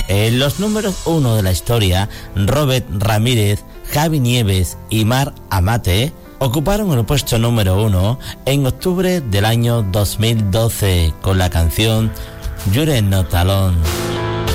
En los números 1 de la historia, Robert Ramírez, Javi Nieves y Mar Amate ocuparon el puesto número 1 en octubre del año 2012 con la canción You're Not Alone.